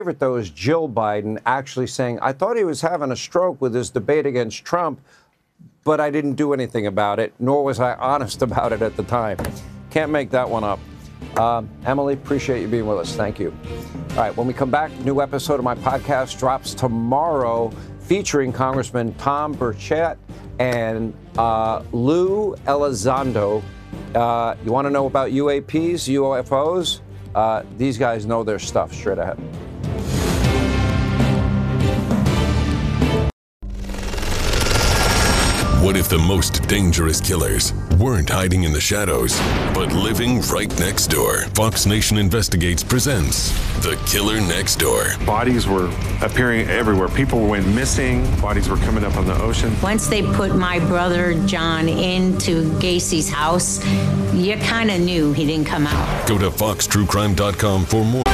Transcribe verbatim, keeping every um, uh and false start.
favorite, though, is Jill Biden actually saying, I thought he was having a stroke with his debate against Trump, but I didn't do anything about it, nor was I honest about it at the time. Can't make that one up. Uh, Emily, appreciate you being with us. Thank you. All right, when we come back, new episode of my podcast drops tomorrow featuring Congressman Tom Burchett and uh, Lou Elizondo. Uh, you want to know about U A Ps, U F Os? Uh, these guys know their stuff. Straight ahead. What if the most dangerous killers weren't hiding in the shadows, but living right next door? Fox Nation Investigates presents The Killer Next Door. Bodies were appearing everywhere. People went missing. Bodies were coming up on the ocean. Once they put my brother John into Gacy's house, you kind of knew he didn't come out. Go to fox true crime dot com for more.